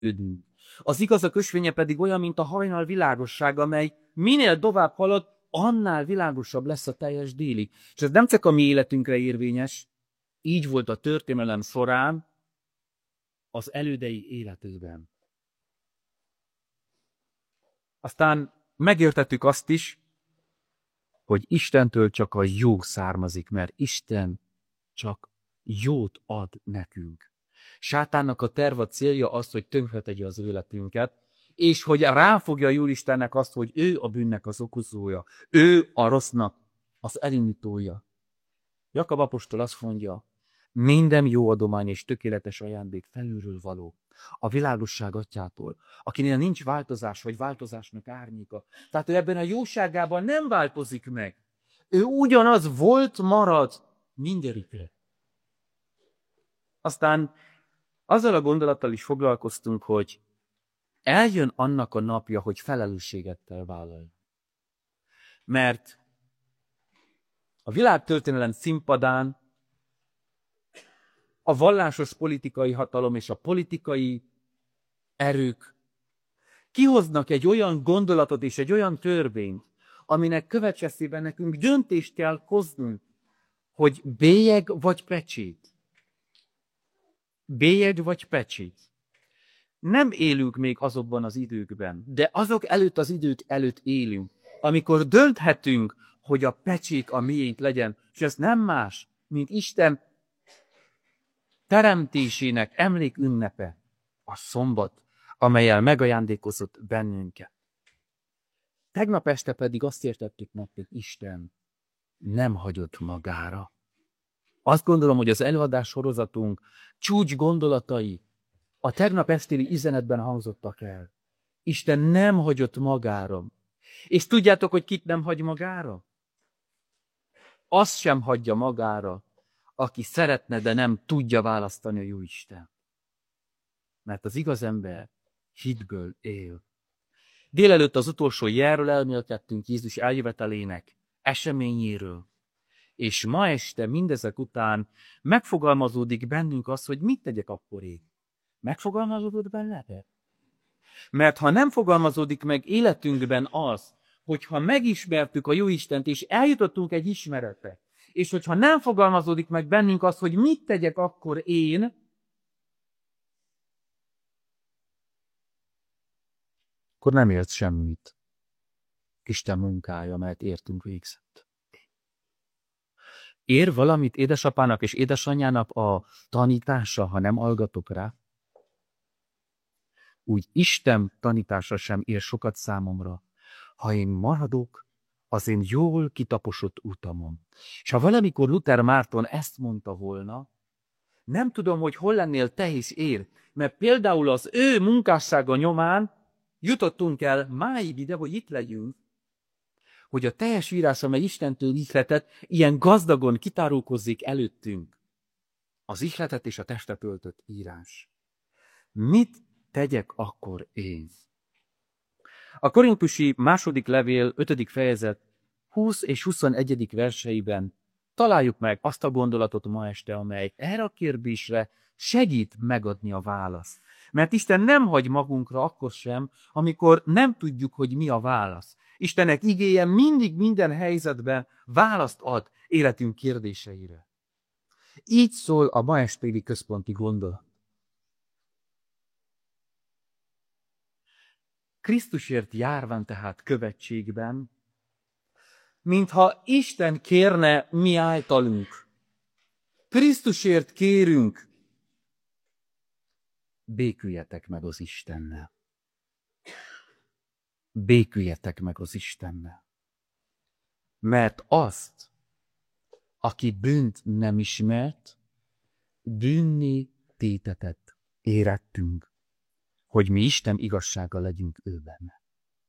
ödünk. Az igazak ösvénye pedig olyan, mint a hajnal világosság, amely minél tovább halad, annál világosabb lesz a teljes délig. És ez nem csak a mi életünkre érvényes, így volt a történelem során az elődei életükben. Aztán megértettük azt is, hogy Istentől csak a jó származik, mert Isten csak jót ad nekünk. Sátánnak a terve célja az, hogy tönkretegye az életünket, és hogy ráfogja a Úristennek azt, hogy ő a bűnnek az okozója, ő a rossznak az elindítója. Jakab apostol azt mondja, minden jó adomány és tökéletes ajándék felülről való, a világosság atyától, akinél nincs változás, vagy változásnak árnyéka. Tehát ő ebben a jóságában nem változik meg. Ő ugyanaz volt, marad mindörökre. Aztán azzal a gondolattal is foglalkoztunk, hogy eljön annak a napja, hogy felelősséget kell vállalni. Mert a világtörténelem színpadán a vallásos politikai hatalom és a politikai erők kihoznak egy olyan gondolatot és egy olyan törvényt, aminek következtében nekünk döntést kell hoznunk, hogy bélyeg vagy pecsét. Bélyeg vagy pecsét. Nem élünk még azokban az időkben, de azok előtt az idők előtt élünk, amikor dönthetünk, hogy a pecsék a miénk legyen, és ez nem más, mint Isten teremtésének emlékünnepe, a szombat, amellyel megajándékozott bennünket. Tegnap este pedig azt értettük meg, hogy Isten nem hagyott magára. Azt gondolom, hogy az előadás sorozatunk csúcs gondolatai a tegnap estéli üzenetben hangzottak el. Isten nem hagyott magára. És tudjátok, hogy kit nem hagy magára? Azt sem hagyja magára, aki szeretne, de nem tudja választani a Jóisten. Mert az igaz ember hitből él. Délelőtt az utolsó jelről elmélkedtünk Jézus eljövetelének eseményéről. És ma este mindezek után megfogalmazódik bennünk az, hogy mit tegyek akkor én. Megfogalmazódott bennetek? Mert ha nem fogalmazódik meg életünkben az, hogyha megismertük a Jóistent, és eljutottunk egy ismeretre, és hogyha nem fogalmazódik meg bennünk az, hogy mit tegyek akkor én, akkor nem ért semmit. Isten munkája, mert értünk végzett. Ér valamit édesapának és édesanyjának a tanítása, ha nem hallgatok rá? Úgy Isten tanítása sem ér sokat számomra, ha én maradok az én jól kitaposott utamon. És ha valamikor Luther Márton ezt mondta volna, nem tudom, hogy hol lennél te is ér, mert például az ő munkássága nyomán jutottunk el máig ide, hogy itt legyünk, hogy a teljes írás, amely Istentől ihletett, ilyen gazdagon kitárulkozzék előttünk. Az ihletet és a testet öltött írás. Mit tegyek akkor én? A korintusi második levél 5. fejezet 20 és 21. verseiben találjuk meg azt a gondolatot ma este, amely erre a kérdésre segít megadni a választ. Mert Isten nem hagy magunkra akkor sem, amikor nem tudjuk, hogy mi a válasz. Istennek igéje mindig minden helyzetben választ ad életünk kérdéseire. Így szól a ma estéli központi gondolat. Krisztusért járván tehát követségben, mintha Isten kérne mi általunk. Krisztusért kérünk, béküljetek meg az Istennel. Béküljetek meg az Istennel. Mert azt, aki bűnt nem ismert, bűnné tétetett érettünk, hogy mi Isten igazsága legyünk ő benne.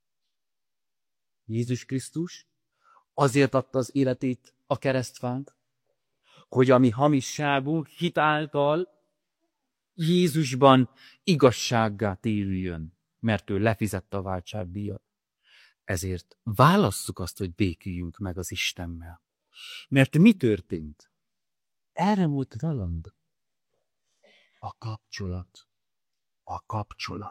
Jézus Krisztus azért adta az életét a keresztfán, hogy a mi hamisságunk hit által Jézusban igazsággá térüljön, mert ő lefizette a váltságdíjat. Ezért válasszuk azt, hogy béküljünk meg az Istennel. Mert mi történt? Elmúlt valamit. A kapcsolat. a kapcsolat.